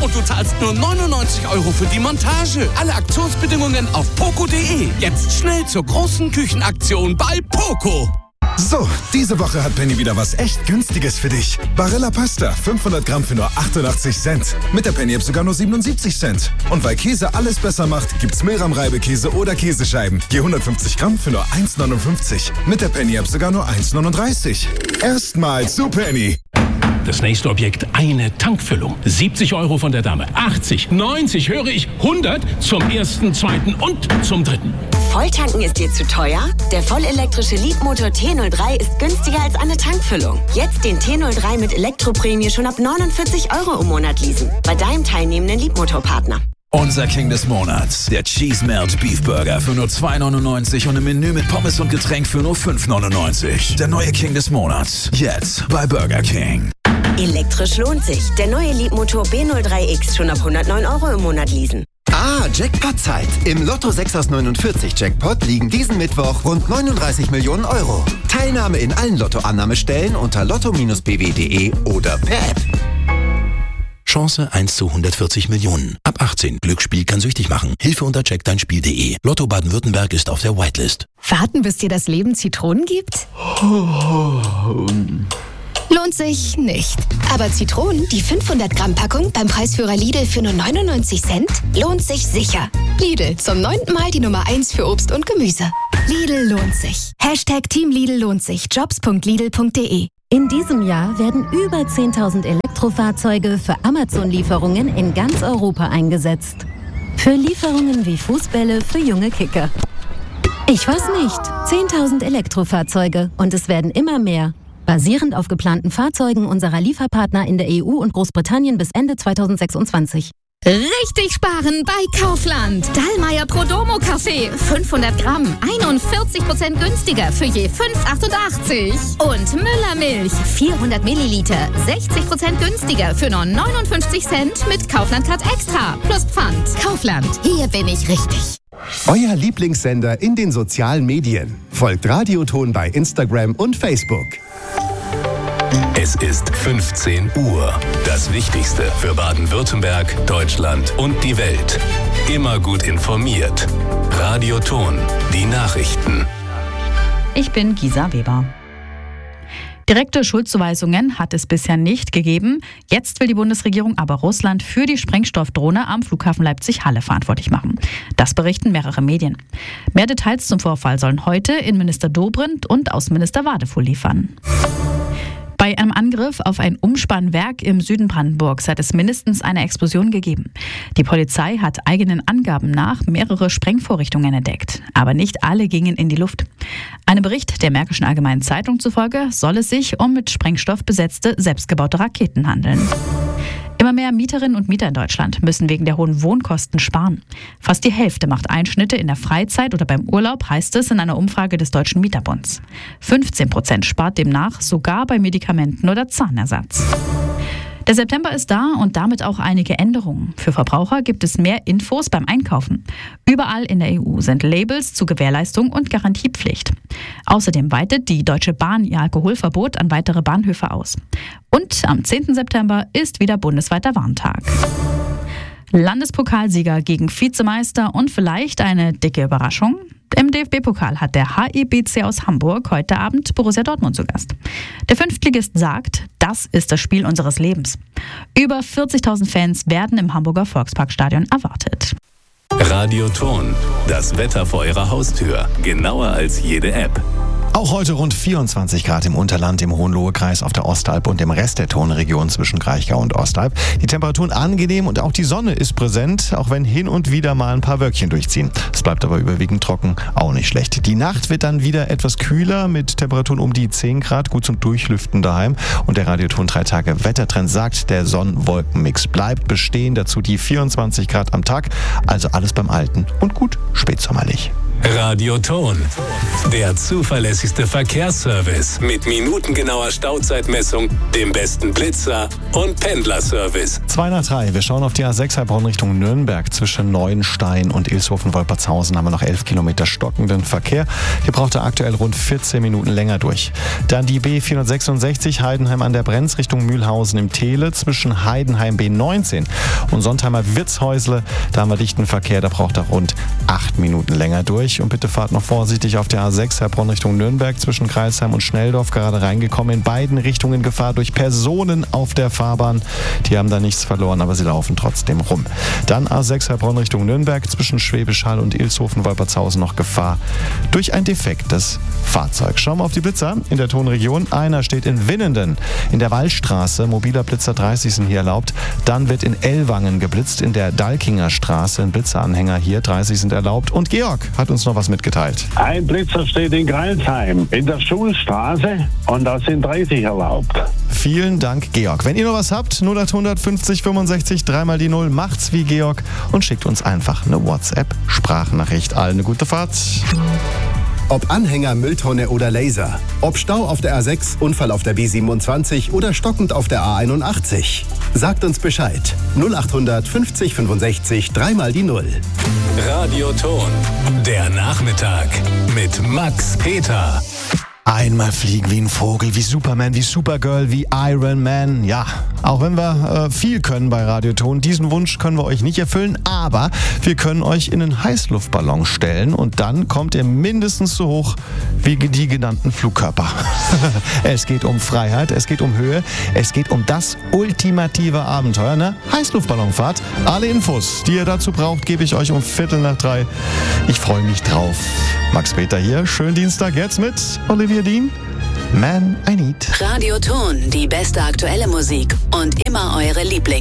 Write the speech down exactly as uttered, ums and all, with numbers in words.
und du zahlst nur neunundneunzig Euro für die Montage. Alle Aktionsbedingungen auf poco punkt de. Jetzt schnell zur großen Küchenaktion bei Poco. So, diese Woche hat Penny wieder was echt Günstiges für dich. Barilla Pasta, fünfhundert Gramm für nur achtundachtzig Cent. Mit der Penny-App sogar nur siebenundsiebzig Cent. Und weil Käse alles besser macht, gibt's Milram-Reibekäse oder Käsescheiben. Je hundertfünfzig Gramm für nur eins neunundfünfzig. Mit der Penny-App sogar nur eins neununddreißig. Erstmal zu Penny. Das nächste Objekt, eine Tankfüllung. siebzig Euro von der Dame. achtzig, neunzig, höre ich, hundert zum ersten, zweiten und zum dritten. Volltanken ist dir zu teuer? Der vollelektrische Leapmotor T null drei ist günstiger als eine Tankfüllung. Jetzt den T null drei mit Elektroprämie schon ab neunundvierzig Euro im Monat leasen. Bei deinem teilnehmenden Leapmotor-Partner. Unser King des Monats, der Cheese Melt Beef Burger für nur zwei neunundneunzig und im Menü mit Pommes und Getränk für nur fünf neunundneunzig. Der neue King des Monats, jetzt bei Burger King. Elektrisch lohnt sich. Der neue Leapmotor B null drei X schon ab hundertneun Euro im Monat leasen. Ah, Jackpot-Zeit. Im Lotto sechs aus neunundvierzig Jackpot liegen diesen Mittwoch rund neununddreißig Millionen Euro. Teilnahme in allen Lottoannahmestellen unter lotto Bindestrich b w punkt de oder per App. Chance eins zu hundertvierzig Millionen. Ab achtzehn. Glücksspiel kann süchtig machen. Hilfe unter check dein Spiel punkt de. Lotto Baden-Württemberg ist auf der Whitelist. Warten, bis dir das Leben Zitronen gibt? Lohnt sich nicht. Aber Zitronen, die fünfhundert Gramm Packung beim Preisführer Lidl für nur neunundneunzig Cent, lohnt sich sicher. Lidl, zum neunten Mal die Nummer eins für Obst und Gemüse. Lidl lohnt sich. Hashtag Team Lidl lohnt sich. jobs punkt lidl punkt de. In diesem Jahr werden über zehntausend Elektrofahrzeuge für Amazon-Lieferungen in ganz Europa eingesetzt. Für Lieferungen wie Fußbälle für junge Kicker. Ich weiß nicht. zehntausend Elektrofahrzeuge und es werden immer mehr. Basierend auf geplanten Fahrzeugen unserer Lieferpartner in der E U und Großbritannien bis Ende zweitausendsechsundzwanzig. Richtig sparen bei Kaufland. Dallmayr Prodomo Kaffee. fünfhundert Gramm. einundvierzig Prozent günstiger für je fünf achtundachtzig. Und Müller Milch. vierhundert Milliliter. sechzig Prozent günstiger für nur neunundfünfzig Cent mit Kaufland Card Extra. Plus Pfand. Kaufland. Hier bin ich richtig. Euer Lieblingssender in den sozialen Medien. Folgt Radioton bei Instagram und Facebook. Es ist fünfzehn Uhr. Das Wichtigste für Baden-Württemberg, Deutschland und die Welt. Immer gut informiert. Radioton. Die Nachrichten. Ich bin Gisa Weber. Direkte Schuldzuweisungen hat es bisher nicht gegeben. Jetzt will die Bundesregierung aber Russland für die Sprengstoffdrohne am Flughafen Leipzig-Halle verantwortlich machen. Das berichten mehrere Medien. Mehr Details zum Vorfall sollen heute Innenminister Dobrindt und Außenminister Wadefuhl liefern. Bei einem Angriff auf ein Umspannwerk im Süden Brandenburgs hat es mindestens eine Explosion gegeben. Die Polizei hat eigenen Angaben nach mehrere Sprengvorrichtungen entdeckt. Aber nicht alle gingen in die Luft. Einem Bericht der Märkischen Allgemeinen Zeitung zufolge soll es sich um mit Sprengstoff besetzte, selbstgebaute Raketen handeln. Immer mehr Mieterinnen und Mieter in Deutschland müssen wegen der hohen Wohnkosten sparen. Fast die Hälfte macht Einschnitte in der Freizeit oder beim Urlaub, heißt es in einer Umfrage des Deutschen Mieterbunds. fünfzehn Prozent spart demnach sogar bei Medikamenten oder Zahnersatz. Der September ist da und damit auch einige Änderungen. Für Verbraucher gibt es mehr Infos beim Einkaufen. Überall in der E U sind Labels zu Gewährleistung und Garantiepflicht. Außerdem weitet die Deutsche Bahn ihr Alkoholverbot an weitere Bahnhöfe aus. Und am zehnten September ist wieder bundesweiter Warntag. Landespokalsieger gegen Vizemeister und vielleicht eine dicke Überraschung. Im D F B-Pokal hat der H E B C aus Hamburg heute Abend Borussia Dortmund zu Gast. Der Fünftligist sagt, das ist das Spiel unseres Lebens. Über vierzigtausend Fans werden im Hamburger Volksparkstadion erwartet. Radioton. Das Wetter vor Ihrer Haustür. Genauer als jede App. Auch heute rund vierundzwanzig Grad im Unterland, im Hohenlohe-Kreis, auf der Ostalb und im Rest der Tonregion zwischen Kraichgau und Ostalb. Die Temperaturen angenehm und auch die Sonne ist präsent, auch wenn hin und wieder mal ein paar Wölkchen durchziehen. Es bleibt aber überwiegend trocken, auch nicht schlecht. Die Nacht wird dann wieder etwas kühler mit Temperaturen um die zehn Grad, gut zum Durchlüften daheim. Und der Radioton drei Tage Wettertrend sagt, der Sonn-Wolken-Mix bleibt bestehen, dazu die vierundzwanzig Grad am Tag. Also alles beim Alten und gut spätsommerlich. Radioton. Der zuverlässigste Verkehrsservice mit minutengenauer Stauzeitmessung, dem besten Blitzer und Pendlerservice. zwei nach drei. Wir schauen auf die A sechs Heilbronn Richtung Nürnberg. Zwischen Neuenstein und Ilshofen-Wolpertshausen haben wir noch elf Kilometer stockenden Verkehr. Hier braucht er aktuell rund vierzehn Minuten länger durch. Dann die B vierhundertsechsundsechzig Heidenheim an der Brenz Richtung Mühlhausen im Teele. Zwischen Heidenheim B neunzehn und Sontheimer Wirtshäusle. Da haben wir dichten Verkehr. Da braucht er rund acht Minuten länger durch. Und bitte fahrt noch vorsichtig auf der A sechs Heilbronn Richtung Nürnberg zwischen Kreilsheim und Schnelldorf, gerade reingekommen. In beiden Richtungen Gefahr durch Personen auf der Fahrbahn. Die haben da nichts verloren, aber sie laufen trotzdem rum. Dann A sechs Heilbronn Richtung Nürnberg zwischen Schwäbisch Hall und Ilshofen-Wolpertshausen noch Gefahr durch ein defektes Fahrzeug. Schauen wir auf die Blitzer in der Tonregion. Einer steht in Winnenden in der Wallstraße. Mobiler Blitzer dreißig sind hier erlaubt. Dann wird in Ellwangen geblitzt in der Dalkinger Straße. Ein Blitzeranhänger hier, dreißig sind erlaubt. Und Georg hat uns noch was mitgeteilt. Ein Blitzer steht in Kreilsheim in der Schulstraße und da sind dreißig erlaubt. Vielen Dank, Georg. Wenn ihr noch was habt, null acht fünfzig fünfundsechzig, dreimal die Null, macht's wie Georg und schickt uns einfach eine WhatsApp-Sprachnachricht. Allen eine gute Fahrt. Ob Anhänger, Mülltonne oder Laser. Ob Stau auf der A sechs, Unfall auf der B siebenundzwanzig oder stockend auf der A einundachtzig. Sagt uns Bescheid. null acht fünfzig fünfundsechzig, dreimal die Null. Radioton. Der Nachmittag mit Max Peter. Einmal fliegen wie ein Vogel, wie Superman, wie Supergirl, wie Iron Man. Ja, auch wenn wir äh, viel können bei Radioton, diesen Wunsch können wir euch nicht erfüllen, aber wir können euch in einen Heißluftballon stellen und dann kommt ihr mindestens so hoch wie die genannten Flugkörper. Es geht um Freiheit, es geht um Höhe, es geht um das ultimative Abenteuer, eine Heißluftballonfahrt. Alle Infos, die ihr dazu braucht, gebe ich euch um Viertel nach drei. Ich freue mich drauf. Max Peter hier, schönen Dienstag jetzt mit Olivia Dean. Man I Need. Radioton, die beste aktuelle Musik und immer eure Lieblings.